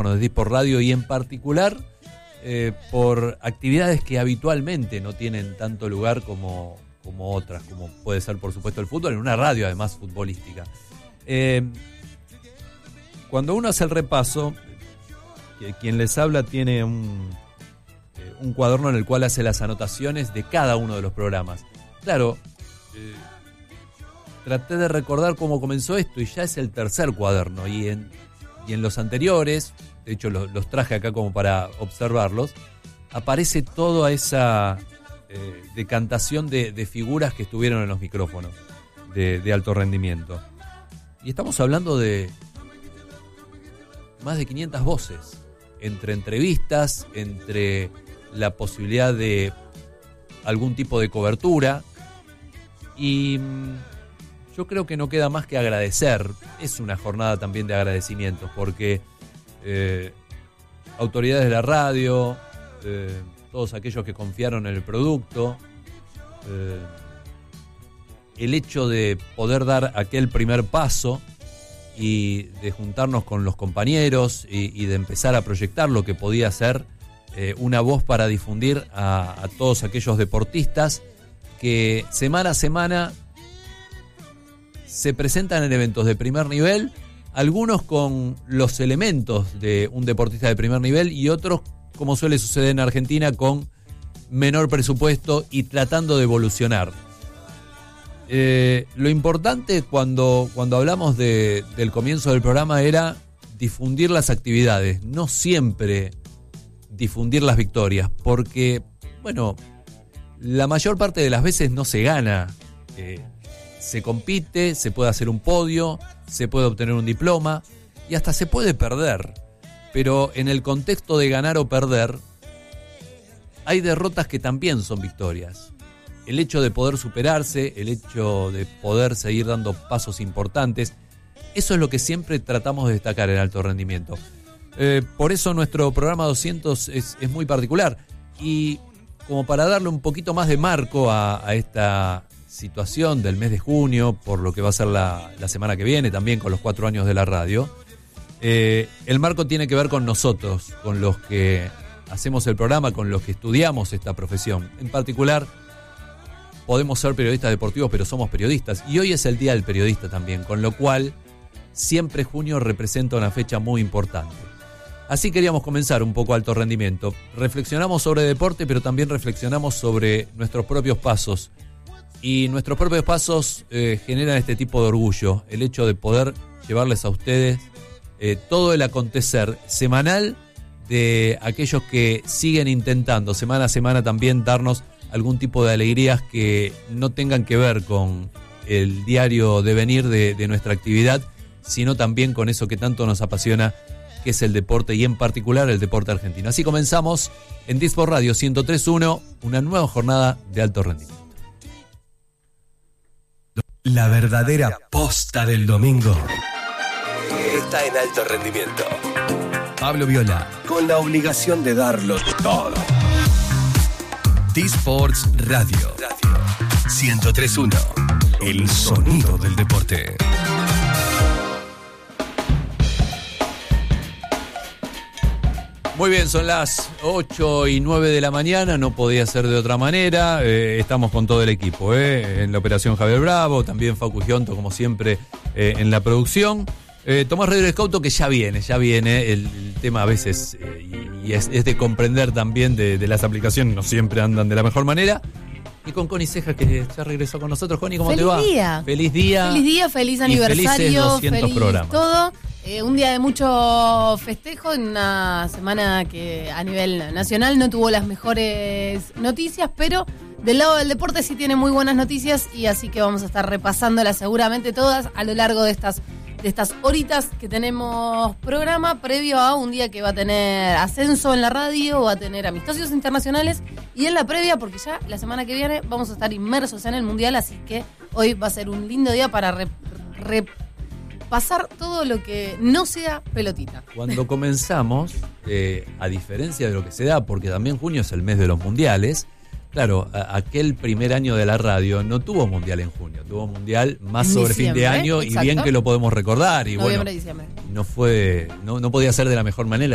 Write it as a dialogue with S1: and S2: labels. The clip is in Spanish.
S1: micrófonos de Disport Radio y en particular por actividades que habitualmente no tienen tanto lugar como otras, como puede ser por supuesto el fútbol, en una radio además futbolística. Cuando uno hace el repaso, quien les habla tiene un cuaderno en el cual hace las anotaciones de cada uno de los programas. Claro, traté de recordar cómo comenzó esto y ya es el tercer cuaderno y en los anteriores, de hecho los traje acá como para observarlos, aparece toda esa decantación de figuras que estuvieron en los micrófonos de alto rendimiento. Y estamos hablando de más de 500 voces, entre entrevistas, entre la posibilidad de algún tipo de cobertura, y yo creo que no queda más que agradecer. Es una jornada también de agradecimientos, porque autoridades de la radio, todos aquellos que confiaron en el producto, el hecho de poder dar aquel primer paso y de juntarnos con los compañeros y de empezar a proyectar lo que podía ser una voz para difundir a todos aquellos deportistas que semana a semana se presentan en eventos de primer nivel, algunos con los elementos de un deportista de primer nivel y otros, como suele suceder en Argentina, con menor presupuesto y tratando de evolucionar. Lo importante cuando hablamos del comienzo del programa era difundir las actividades, no siempre difundir las victorias, porque, bueno, la mayor parte de las veces no se gana. Se compite, se puede hacer un podio, se puede obtener un diploma y hasta se puede perder. Pero en el contexto de ganar o perder, hay derrotas que también son victorias. El hecho de poder superarse, el hecho de poder seguir dando pasos importantes, eso es lo que siempre tratamos de destacar en alto rendimiento. Por eso nuestro programa 200 es muy particular. Y como para darle un poquito más de marco a esta situación del mes de junio, por lo que va a ser la semana que viene, también con los 4 años de la radio, el marco tiene que ver con nosotros, con los que hacemos el programa, con los que estudiamos esta profesión. En particular, podemos ser periodistas deportivos, pero somos periodistas. Y hoy es el Día del Periodista también, con lo cual siempre junio representa una fecha muy importante. Así queríamos comenzar un poco alto rendimiento. Reflexionamos sobre deporte, pero también reflexionamos sobre nuestros propios pasos. Y nuestros propios pasos generan este tipo de orgullo. El hecho de poder llevarles a ustedes todo el acontecer semanal de aquellos que siguen intentando semana a semana también darnos algún tipo de alegrías que no tengan que ver con el diario devenir de nuestra actividad, sino también con eso que tanto nos apasiona, que es el deporte y en particular el deporte argentino. Así comenzamos en Disport Radio 103.1, una nueva jornada de alto rendimiento.
S2: La verdadera posta del domingo está en alto rendimiento. Pablo Viola, con la obligación de darlo todo. T-Sports Radio 103.1, el sonido del deporte.
S1: Muy bien, son las 8:09 de la mañana, no podía ser de otra manera. Estamos con todo el equipo, en la operación Javier Bravo, también Facu Gionto, como siempre, en la producción. Tomás Rodríguez Couto, que ya viene el tema a veces, y es de comprender también de las aplicaciones, no siempre andan de la mejor manera. Y con Connie Ceja, que ya regresó con nosotros. Connie, ¿cómo te va? Feliz día.
S3: Feliz día, feliz aniversario,
S1: feliz 200
S3: feliz
S1: programas.
S3: todo. Un día de mucho festejo, en una semana que a nivel nacional no tuvo las mejores noticias, pero del lado del deporte sí tiene muy buenas noticias, y así que vamos a estar repasándolas seguramente todas a lo largo de estas horitas que tenemos programa, previo a un día que va a tener ascenso en la radio, va a tener amistosos internacionales, y en la previa, porque ya la semana que viene vamos a estar inmersos en el Mundial, así que hoy va a ser un lindo día para repasar todo lo que no sea pelotita.
S1: Cuando comenzamos, a diferencia de lo que se da, porque también junio es el mes de los mundiales, claro, aquel primer año de la radio no tuvo mundial en junio, tuvo mundial más sobre fin de año, exacto. Y bien que lo podemos recordar. Y
S3: noviembre,
S1: bueno,
S3: diciembre.
S1: No podía ser de la mejor manera.